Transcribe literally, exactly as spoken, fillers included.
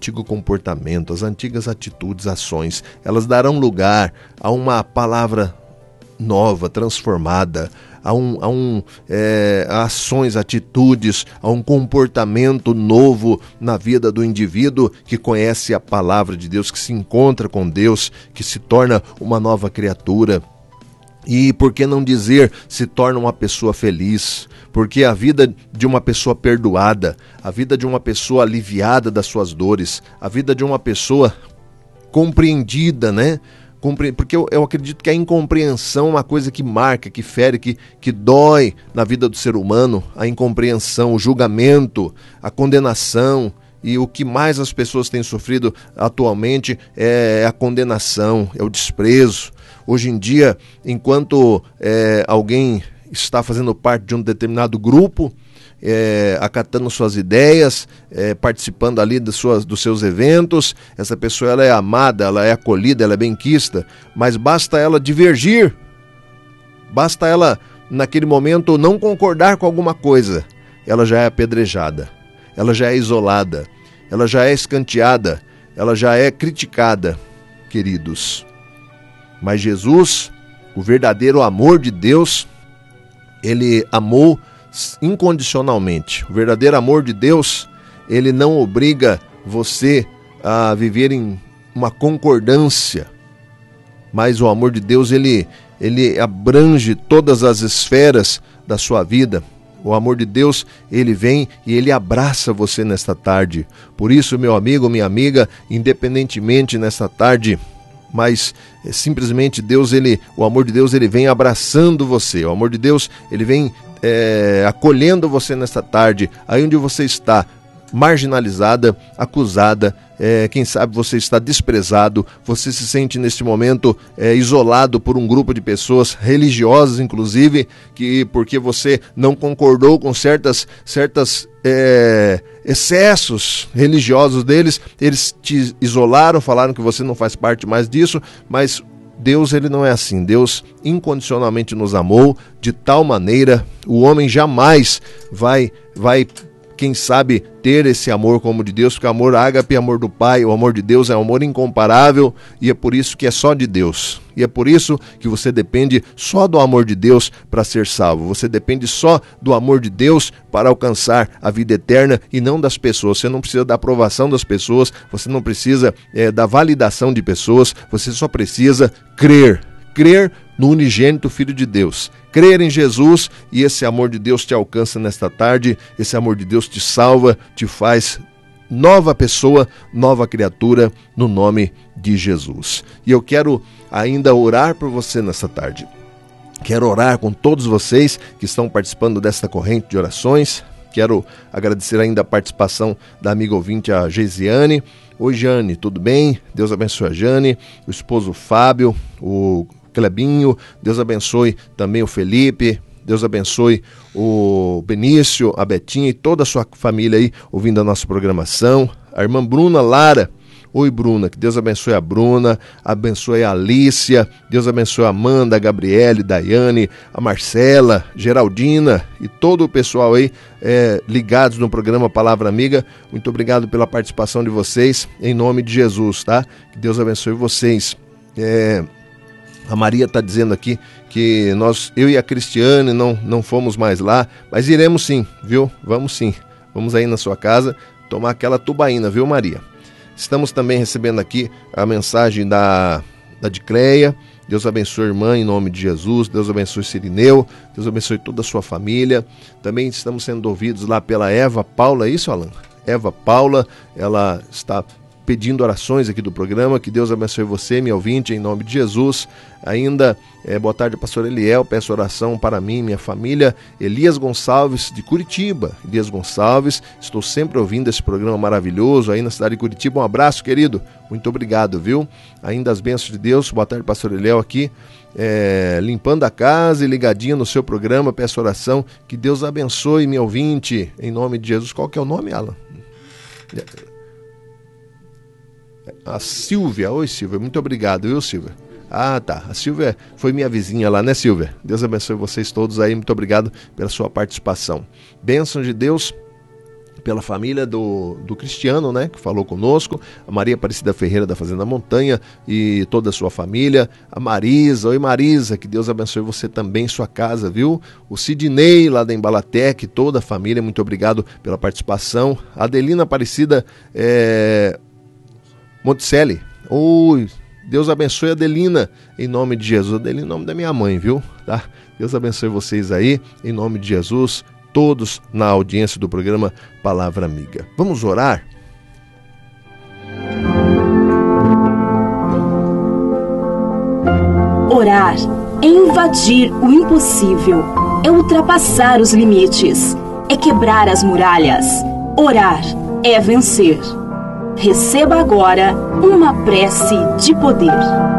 antigo comportamento, as antigas atitudes, ações, elas darão lugar a uma palavra nova, transformada, a, um, a, um, é, a ações, atitudes, a um comportamento novo na vida do indivíduo que conhece a palavra de Deus, que se encontra com Deus, que se torna uma nova criatura. E por que não dizer, se torna uma pessoa feliz? Porque a vida de uma pessoa perdoada, a vida de uma pessoa aliviada das suas dores, a vida de uma pessoa compreendida, né? Porque eu, eu acredito que a incompreensão é uma coisa que marca, que fere, que, que dói na vida do ser humano. A incompreensão, o julgamento, a condenação. E o que mais as pessoas têm sofrido atualmente é a condenação, é o desprezo. Hoje em dia, enquanto é, alguém está fazendo parte de um determinado grupo, é, acatando suas ideias, é, participando ali das suas, dos seus eventos, essa pessoa ela é amada, ela é acolhida, ela é benquista, mas basta ela divergir, basta ela, naquele momento, não concordar com alguma coisa, ela já é apedrejada, ela já é isolada, ela já é escanteada, ela já é criticada, queridos. Mas Jesus, o verdadeiro amor de Deus, ele amou incondicionalmente. O verdadeiro amor de Deus, ele não obriga você a viver em uma concordância, mas o amor de Deus, ele, ele abrange todas as esferas da sua vida. O amor de Deus, ele vem e ele abraça você nesta tarde. Por isso, meu amigo, minha amiga, independentemente nesta tarde, mas é, simplesmente Deus, ele, o amor de Deus, ele vem abraçando você. O amor de Deus, ele vem é, acolhendo você nesta tarde, aí onde você está, marginalizada, acusada, é, quem sabe você está desprezado, você se sente neste momento é, isolado por um grupo de pessoas religiosas, inclusive, que porque você não concordou com certas, certas é, excessos religiosos deles, eles te isolaram, falaram que você não faz parte mais disso, mas Deus, ele não é assim. Deus incondicionalmente nos amou de tal maneira, o homem jamais vai, vai quem sabe, ter esse amor como de Deus, porque o amor ágape é amor do Pai, o amor de Deus é um amor incomparável, e é por isso que é só de Deus. E é por isso que você depende só do amor de Deus para ser salvo. Você depende só do amor de Deus para alcançar a vida eterna e não das pessoas. Você não precisa da aprovação das pessoas, você não precisa é, da validação de pessoas, você só precisa crer. Crer no unigênito Filho de Deus. Crer em Jesus, e esse amor de Deus te alcança nesta tarde, esse amor de Deus te salva, te faz nova pessoa, nova criatura, no nome de Jesus. E eu quero ainda orar por você nesta tarde. Quero orar com todos vocês que estão participando desta corrente de orações. Quero agradecer ainda a participação da amiga ouvinte, a Geisiane. Oi, Jane, tudo bem? Deus abençoe a Jane, o esposo Fábio, o Clebinho, Deus abençoe também o Felipe, Deus abençoe o Benício, a Betinha e toda a sua família aí ouvindo a nossa programação. A irmã Bruna Lara, oi Bruna, que Deus abençoe a Bruna, abençoe a Alícia, Deus abençoe a Amanda, a Gabriele, Daiane, a Marcela, Geraldina e todo o pessoal aí é, ligados no programa Palavra Amiga. Muito obrigado pela participação de vocês, em nome de Jesus, tá? Que Deus abençoe vocês. É... A Maria está dizendo aqui que nós, eu e a Cristiane não, não fomos mais lá, mas iremos sim, viu? Vamos sim. Vamos aí na sua casa tomar aquela tubaína, viu, Maria? Estamos também recebendo aqui a mensagem da, da Dicleia. Deus abençoe a irmã em nome de Jesus. Deus abençoe Cirineu. Deus abençoe toda a sua família. Também estamos sendo ouvidos lá pela Eva Paula, é isso, Alan? Eva Paula, ela está pedindo orações aqui do programa. Que Deus abençoe você, minha ouvinte, em nome de Jesus. Ainda, é, boa tarde, pastor Eliel, peço oração para mim e minha família. Elias Gonçalves, de Curitiba. Elias Gonçalves, estou sempre ouvindo esse programa maravilhoso aí na cidade de Curitiba. Um abraço, querido, muito obrigado, viu? Ainda as bênçãos de Deus. Boa tarde, pastor Eliel aqui, é, limpando a casa e ligadinho no seu programa, peço oração. Que Deus abençoe, minha ouvinte, em nome de Jesus. Qual que é o nome, Alan? A Silvia, oi Silvia, muito obrigado, viu Silvia? Ah tá, a Silvia foi minha vizinha lá, né Silvia? Deus abençoe vocês todos aí, muito obrigado pela sua participação. Bênção de Deus pela família do, do Cristiano, né, que falou conosco, a Maria Aparecida Ferreira da Fazenda Montanha e toda a sua família, a Marisa, oi Marisa, que Deus abençoe você também, sua casa, viu? O Sidney lá da Embalatec, toda a família, muito obrigado pela participação. A Adelina Aparecida é... Monticelli, oi, Deus abençoe a Adelina, em nome de Jesus. Adelina, em nome da minha mãe, viu? Tá? Deus abençoe vocês aí, em nome de Jesus, todos na audiência do programa Palavra Amiga. Vamos orar? Orar é invadir o impossível, é ultrapassar os limites, é quebrar as muralhas. Orar é vencer. Receba agora uma prece de poder.